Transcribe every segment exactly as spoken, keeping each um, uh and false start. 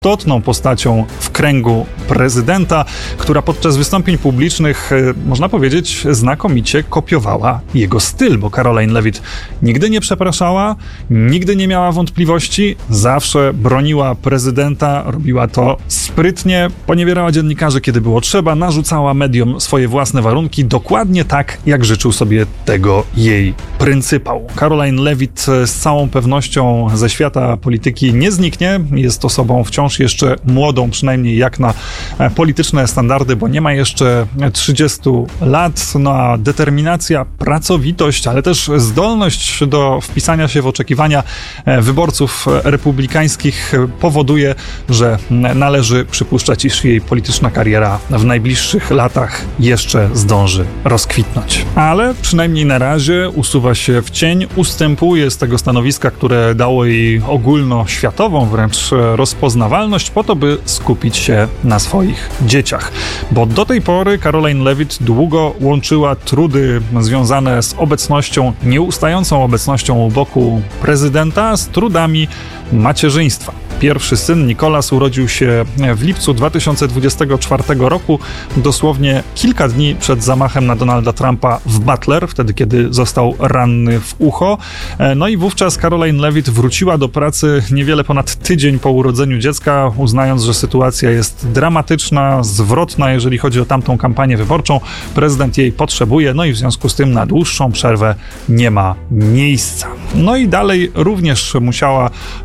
istotną postacią w kręgu prezydenta, która podczas wystąpień publicznych, można powiedzieć, znakomicie kopiowała jego styl, bo Caroline Levitt nigdy nie przepraszała, nigdy nie miała wątpliwości, zawsze broniła prezydenta, robiła to sprytnie, poniewierała dziennikarzy, kiedy było trzeba, narzucała mediom swoje własne warunki, dokładnie tak, jak życzył sobie tego jej pryncypał. Caroline Levitt z całą pewnością ze świata polityki nie zniknie, jest osobą wciąż jeszcze młodą, przynajmniej jak na polityczne standardy, bo nie ma jeszcze trzydziestu lat, no a determinacja, pracowitość, ale też zdolność do wpisania się w oczekiwania wyborców republikańskich powoduje, że należy przypuszczać, iż jej polityczna kariera w najbliższych latach jeszcze zdąży rozkwitnąć. Ale przynajmniej na razie usuwa się w cień, ustępuje z tego stanowiska, które dało jej ogólnoświatową wręcz rozpoznawalność, po to, by skupić się na swoich dzieciach. Bo do tej pory Caroline Levitt długo łączyła trudy związane z obecnością, nieustającą obecnością u boku prezydenta z trudami macierzyństwa. Pierwszy syn, Nicholas, urodził się w lipcu dwa tysiące dwudziestego czwartego roku, dosłownie kilka dni przed zamachem na Donalda Trumpa w Butler, wtedy kiedy został ranny w ucho. No i wówczas Caroline Levitt wróciła do pracy niewiele ponad tydzień po urodzeniu dziecka, uznając, że sytuacja jest dramatyczna, zwrotna, jeżeli chodzi o tamtą kampanię wyborczą. Prezydent jej potrzebuje, no i w związku z tym na dłuższą przerwę nie ma miejsca. No i dalej również musiała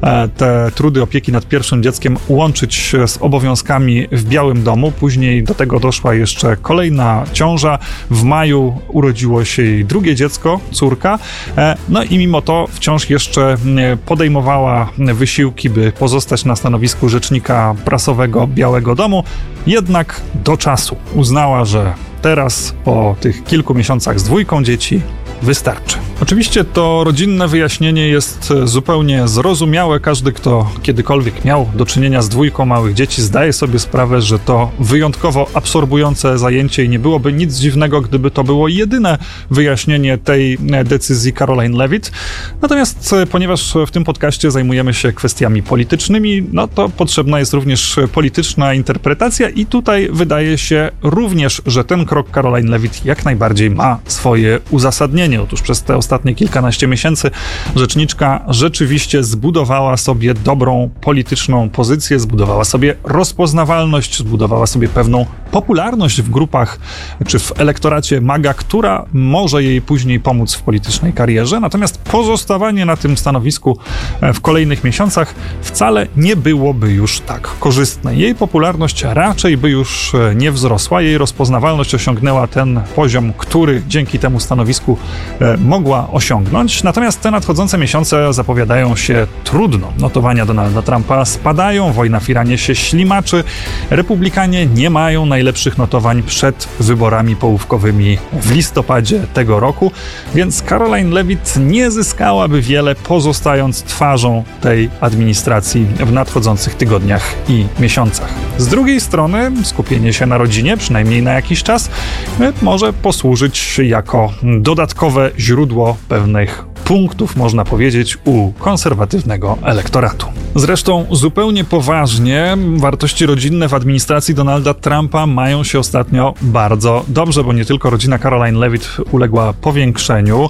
te trudy opieki nad pierwszym dzieckiem łączyć z obowiązkami w Białym Domu. Później do tego doszła jeszcze kolejna ciąża. W maju urodziło się jej drugie dziecko, córka. No i mimo to wciąż jeszcze podejmowała wysiłki, by pozostać na stanowisku rzecznika prasowego Białego Domu. Jednak do czasu uznała, że teraz po tych kilku miesiącach z dwójką dzieci wystarczy. Oczywiście to rodzinne wyjaśnienie jest zupełnie zrozumiałe. Każdy, kto kiedykolwiek miał do czynienia z dwójką małych dzieci, zdaje sobie sprawę, że to wyjątkowo absorbujące zajęcie i nie byłoby nic dziwnego, gdyby to było jedyne wyjaśnienie tej decyzji Caroline Levitt. Natomiast ponieważ w tym podcaście zajmujemy się kwestiami politycznymi, no to potrzebna jest również polityczna interpretacja i tutaj wydaje się również, że ten krok Caroline Levitt jak najbardziej ma swoje uzasadnienie. Otóż przez te ostatnie kilkanaście miesięcy rzeczniczka rzeczywiście zbudowała sobie dobrą polityczną pozycję, zbudowała sobie rozpoznawalność, zbudowała sobie pewną popularność w grupach czy w elektoracie MAGA, która może jej później pomóc w politycznej karierze. Natomiast pozostawanie na tym stanowisku w kolejnych miesiącach wcale nie byłoby już tak korzystne. Jej popularność raczej by już nie wzrosła, jej rozpoznawalność osiągnęła ten poziom, który dzięki temu stanowisku mogła osiągnąć. Natomiast te nadchodzące miesiące zapowiadają się trudno. Notowania Donalda Trumpa spadają, wojna w Iranie się ślimaczy, republikanie nie mają najlepszych notowań przed wyborami połówkowymi w listopadzie tego roku, więc Caroline Levitt nie zyskałaby wiele, pozostając twarzą tej administracji w nadchodzących tygodniach i miesiącach. Z drugiej strony skupienie się na rodzinie, przynajmniej na jakiś czas, może posłużyć jako dodatkowe źródło pewnych punktów, można powiedzieć, u konserwatywnego elektoratu. Zresztą zupełnie poważnie wartości rodzinne w administracji Donalda Trumpa mają się ostatnio bardzo dobrze, bo nie tylko rodzina Caroline Levitt uległa powiększeniu.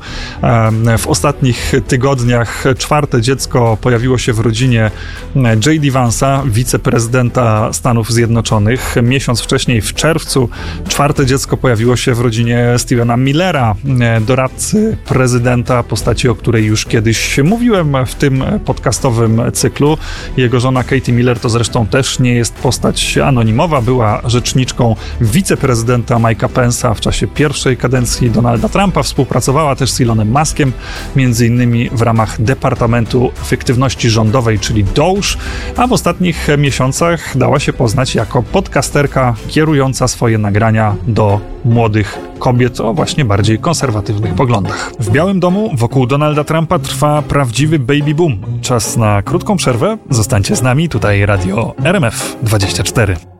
W ostatnich tygodniach czwarte dziecko pojawiło się w rodzinie J D Vance'a, wiceprezydenta Stanów Zjednoczonych. Miesiąc wcześniej, w czerwcu, czwarte dziecko pojawiło się w rodzinie Stephena Millera, doradcy prezydenta, postaci, o której już kiedyś mówiłem w tym podcastowym cyklu. Jego żona Katie Miller to zresztą też nie jest postać anonimowa, była rzeczniczką wiceprezydenta Mike'a Pence'a w czasie pierwszej kadencji Donalda Trumpa, współpracowała też z Elonem Muskiem, między innymi w ramach Departamentu Efektywności Rządowej, czyli D O Ż, a w ostatnich miesiącach dała się poznać jako podcasterka kierująca swoje nagrania do młodych kobiet o właśnie bardziej konserwatywnych poglądach. W Białym Domu wokół Donalda Trumpa trwa prawdziwy baby boom. Czas na krótką przerwę. Zostańcie z nami, tutaj Radio R M F dwadzieścia cztery.